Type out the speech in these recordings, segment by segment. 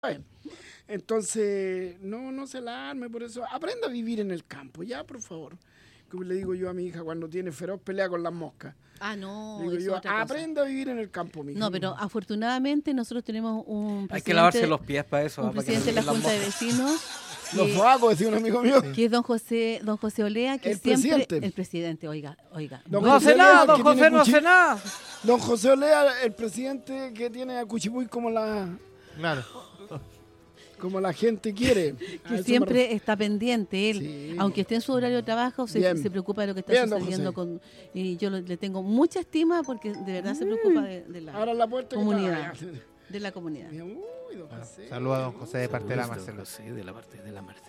Entonces, no se la arme por eso. Aprenda a vivir en el campo, ya, por favor. Como le digo yo a mi hija cuando tiene feroz pelea con las moscas. Ah, no, Le digo es yo, otra cosa. aprenda a vivir en el campo, mija. No, pero afortunadamente nosotros tenemos un presidente... Hay que lavarse los pies para eso. Un para que presidente de no la las Junta de moscas. Vecinos... Los focos, decía un amigo mío. Que es don José Olea, que El siempre... presidente. El presidente, oiga. Don No José hace nada, Olea, don que José tiene no hace nada. Don José Olea, el presidente que tiene a Cuchipuy como la gente quiere. Que siempre está pendiente él, Sí. aunque esté en su horario de trabajo, se Bien. preocupa de lo que está Bien, don sucediendo José. y yo le tengo mucha estima porque de verdad se preocupa de la Ahora la puerta comunidad. Que está. De la comunidad. Uy, don José. Saludos a don José de parte de la Marcela. Sí, de la parte de la Marcela.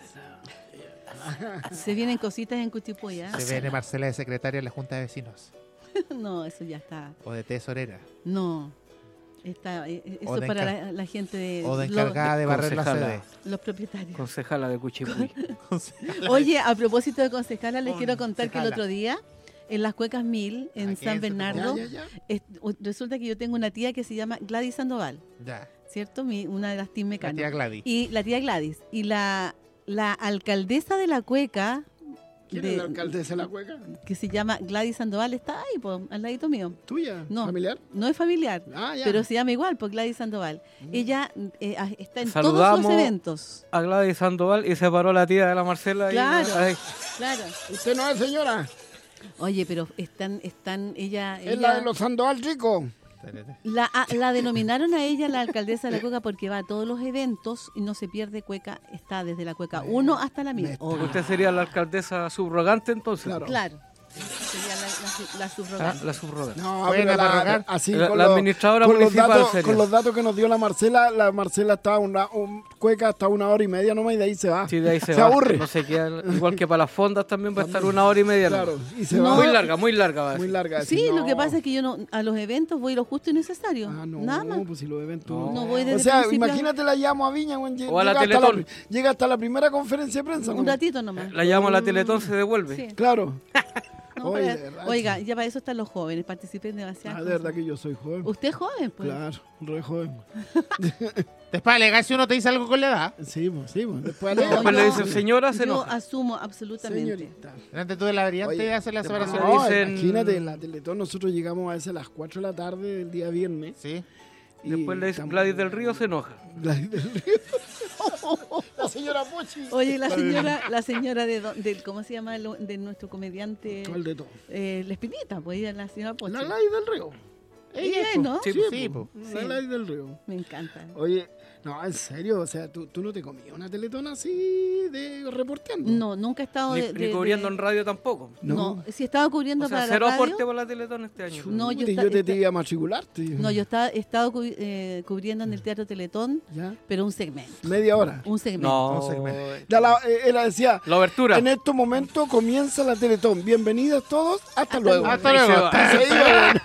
Se vienen cositas en Cuchipuy, ¿ah? Se viene Marcela de secretaria de la Junta de Vecinos. No, eso ya está. O de tesorera. No. Está, eso O de es para la gente de O de encargada de barrer la concejala. sede. los propietarios. Concejala de Cuchipuy. Oye, a propósito de concejala, les quiero contar que el Concejala. otro día, en las Cuecas 1000, en Aquí San en Bernardo, Ya. resulta que yo tengo una tía que se llama Gladys Sandoval, Ya. ¿cierto? Una de las team La mecanos. tía Gladys. Y la tía Gladys. Y la alcaldesa de la Cueca, ¿Quién es la alcaldesa de la cueca? que se llama Gladys Sandoval, está ahí, al ladito mío. ¿Tuya? No. ¿Familiar? No es familiar, Ah, ya. pero se llama igual, por Gladys Sandoval. Ella está en todos Saludamos los eventos. A Gladys Sandoval y se paró la tía de la Marcela. Claro. Ay, Claro. ¿Usted no es señora? Oye, pero están ella... Es la de los Sandoval Rico. La denominaron a ella la alcaldesa de la Cueca porque va a todos los eventos y no se pierde Cueca, está desde la Cueca 1 hasta la 1000. Obvio. ¿Usted sería la alcaldesa subrogante entonces? Claro. Claro, sería la Ah, subrogante. la subrogante. No, Buena pero para rogar. así La con administradora con los municipal datos, sería. con los datos que nos dio la Marcela está cueca hasta 1 hora y media nomás y de ahí se va. Sí, de ahí se Se va. aburre. No sé qué, igual que para las fondas también va a estar 1 hora y media. Claro, ¿no? y se No. va. Muy larga va a Muy ser. larga. Sí, no. lo que pasa es que yo no a los eventos voy lo justo y necesario. Ah, no, Nada más. pues si los eventos... No voy desde O sea, principio a- imagínate la llamo a Viña, güey, O a la hasta Teletón. llega hasta la primera conferencia de prensa. Un ¿no? ratito nomás. La llamo a la Teletón, se devuelve. Sí. Claro. No, Oye, para- de verdad, oiga, sí. ya para eso están los jóvenes, participen demasiado. Ah, de verdad que yo soy joven. Usted es joven, pues. Claro, re joven. Después alegar si uno te dice algo con la edad. Sí, pues. Después No, Después le yo- dicen señora, se Yo enoja. asumo absolutamente. Señorita. Delante tú de la variante Oye, hacer la después separación. le No, dicen- imagínate, en la Teletón nosotros llegamos a veces a las 4 de la tarde del día viernes. Sí. y Después le dicen estamos- Gladys del Río, se enoja. Gladys del Río. La señora Pochi. Oye, la señora ¿cómo se llama? De nuestro comediante ¿Cuál de todo? La Espinita, pues ella es la señora Pochi. La Gladys del Río. Ella es, po. ¿no? Sí, Sí, po. po. La Sí. Gladys del Río. Me encanta. Oye, no, en serio, o sea, ¿tú no te comías una Teletón así de reporteando? No, nunca he estado Ni cubriendo en radio tampoco. No, si estaba cubriendo O sea, para cero la radio. aporte para la Teletón este año. No, yo Chuta, te iba a matricularte. No, yo he estado cubriendo en el Teatro Teletón, ¿Ya? pero un segmento. Media hora. Un segmento. No, Un segmento. Ella decía, la obertura. en estos momentos comienza la Teletón. Bienvenidos todos, hasta luego. Hasta Ahí se luego. va. Se iba.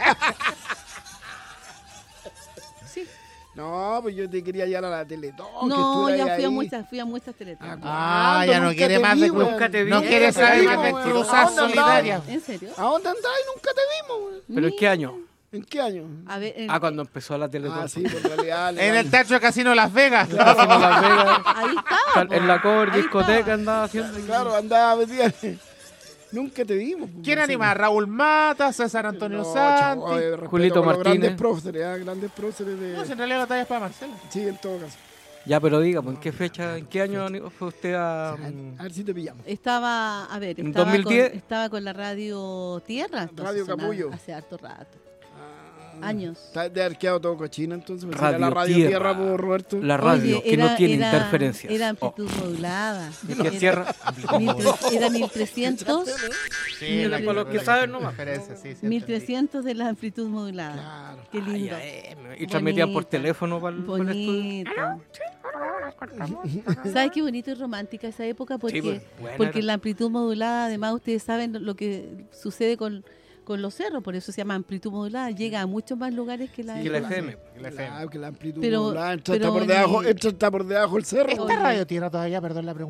Sí. No, pues yo te quería llevar a la Teletón. No, que ya estuvieras fui a muchas Teletón. Ah, ¿Cuándo? ya no Nunca quiere te más vi, de weón. Nunca te vi. No quiere Nunca saber te más vimos, mentirosas weón. ¿A dónde solidarias. ¿En serio? ¿A dónde andás? Nunca te vimos, güey. ¿Pero en qué año? ¿En qué año? A ver, Cuando empezó la Teletón. Ah, sí, por realidad. En el Teatro de Casino Las Vegas. Haciendo Las Vegas. ahí estaba. En la cover Ahí discoteca estaba. andaba haciendo. Claro, andaba metida. Nunca te vimos. pues, ¿Quién Marcelo. anima? Raúl Mata, César Antonio No, Santi. chavo, oye, respeto Julito con los Martínez. Grandes próceres, grandes próceres de... No, si en realidad la talla es para Marcelo. Sí, en todo caso. Ya, pero diga, pues, ¿en qué fecha, en qué año fue usted a...? A ver si te pillamos. Estaba, a ver, ¿En estaba 2010? estaba con la Radio Tierra. entonces Radio sonaba Capullo. Hace harto rato. Años. Está de arqueado todo cochino, entonces. Pues, Radio era la Radio Tierra. Tierra por Roberto. La radio, Oye, que no tiene era interferencias. Era Oh, amplitud modulada. ¿de qué tierra? Era 1300. Sí, Mira, para los que saben nomás. Referencia, sí, sí, 1300 de la amplitud modulada. Claro. Qué lindo. Y transmitían por Bonita. teléfono para el estudio. Bonito. ¿Sabes qué bonito y romántica esa época? Porque, pues, buena porque era. la amplitud modulada, además ustedes saben lo que sucede con los cerros, por eso se llama amplitud modulada, llega a muchos más lugares que la Que la FM. Claro, que la amplitud Pero- modulada, pero está por debajo el cerro. ¿Está Radio Tierra todavía? Perdón la pregunta.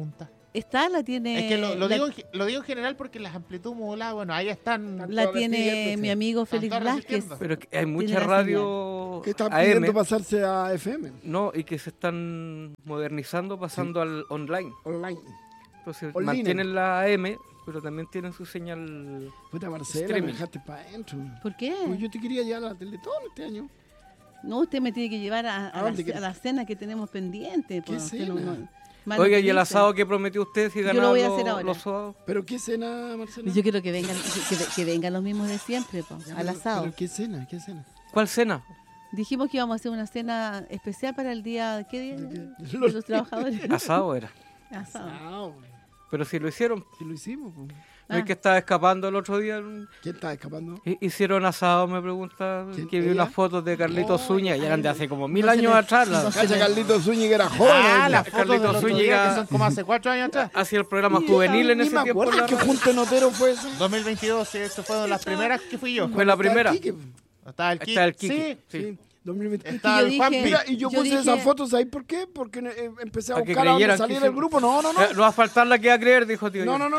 la tiene... Es que lo digo en general porque las amplitudes moduladas, bueno, ahí están. La tiene mi amigo Félix todas Blasquez. resistiendo. Pero hay muchas la radios Que están AM, pidiendo pasarse a FM, no, y que se están modernizando pasando al online. online. Entonces Online. mantienen la AM, pero también tienen su señal. Puta, Marcela, me Streaming. dejaste para adentro. ¿Por qué? Pues yo te quería llevar a la Teletón este año. No, usted me tiene que llevar a dónde la, quieres? a la cena que tenemos pendiente. ¿Qué pues, usted cena? mal Oiga, lo ¿y el dice. asado que prometió usted si Yo ganaba lo voy a hacer ahora. los sábados? ¿Pero qué cena, Marcela? Yo quiero que vengan, que vengan los mismos de siempre, Ya, al pero- asado. ¿Pero qué cena? ¿Qué cena? ¿Cuál cena? Dijimos que íbamos a hacer una cena especial para el día, ¿qué día? ¿De qué? De los trabajadores. Asado era. Asado. Ah, Pero si lo hicieron, si lo hicimos. Pues. ¿no es que estaba escapando el otro día? ¿Quién está escapando? Hicieron asado, me pregunta, ¿Quién? que vi ¿Ella? unas fotos de Carlitos Oh, Zúñiga, y eran de hace como 1000 no se años le- atrás. no se Ese Carlitos Zúñiga era joven. Las fotos Carlitos del otro día, Zúñiga. que son como hace 4 años atrás. Hacía el programa juvenil en Ni ese me tiempo. acuerdo en la que radio. Junte Notero fue ese. 2022, sí, esto fue de las primeras que fui yo. Fue la primera. Quique. Estaba el Está el Kiki. Kiki. Sí. Sí. 2020. Estaba yo el dije- Juanpi. Mira, y yo Yo puse dije- esas fotos ahí, ¿por qué? Porque empecé a Para que buscar a dónde creyeran que saliera el hicimos. grupo. No. No va a faltar la que va a creer, dijo tío. No.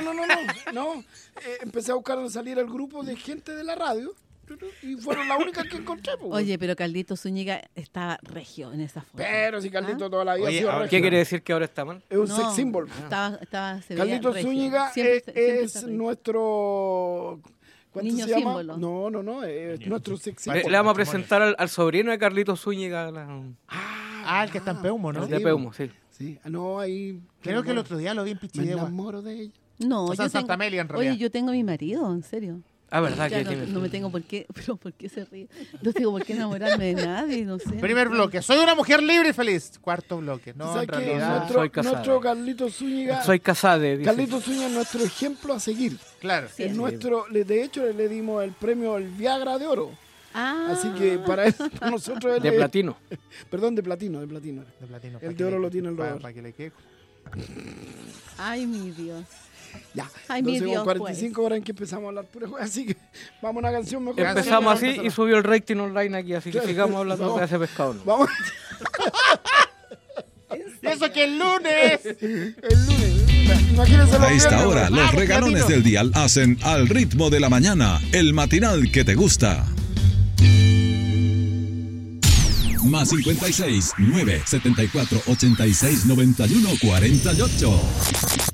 Empecé a buscar dónde saliera el grupo de gente de la radio y fueron las únicas que encontré. Pues. Oye, pero Carlitos Zúñiga estaba regio en esa foto. Pero si Carlito toda la vida Oye, ha sido ahora- regio. ¿Qué quiere decir que ahora está mal? Es un No, sex symbol. se veía Carlitos regio. Zúñiga Siempre es está regio. nuestro... ¿Cuánto Niño se llama? símbolo. No, es nuestro sex Le symbol. vamos a presentar al sobrino de Carlitos Zúñiga, El que está en Peumo, ¿no? el de Peumo, sí. Sí, no, ahí... Creo que el otro día lo vi en Me Pichidegua. enamoro de ella. No, O sea, yo Santa tengo, Amelia, en realidad. oye, yo tengo a mi marido, en serio. Ah, verdad Ya que no, tiene. no me tengo por qué, pero ¿por qué se ríe? No tengo por qué enamorarme de nadie, no sé. Primer bloque. Soy una mujer libre y feliz. Cuarto bloque. No, ¿Sabes en qué? realidad. Soy casada. Nuestro Carlitos Zúñiga... Soy casade, dice. Carlitos Zúñiga es nuestro ejemplo a seguir. Claro. Sí. Es nuestro, de hecho, le dimos el premio el Viagra de Oro. Ah, Así que para eso, para nosotros él De es- platino. Perdón, de platino. De platino. El de oro lo tiene el para, oro. para que le quede. ay, mi Dios. Ya. Ay, mi 12 con Dios, 45 horas en que empezamos a hablar pura hueá, así que vamos a una canción mejor. Empezamos así Empezamos. y subió el rating online aquí, así que Claro. sigamos hablando Vamos. de ese pescado. ¿no? Vamos ¿Y eso que el lunes? el lunes. Imagínense los A esta viernes, hora, ¿no? los Vamos, regalones Platino. del dial hacen al ritmo de la mañana, el matinal que te gusta. Más 56 9 74 86 91 48.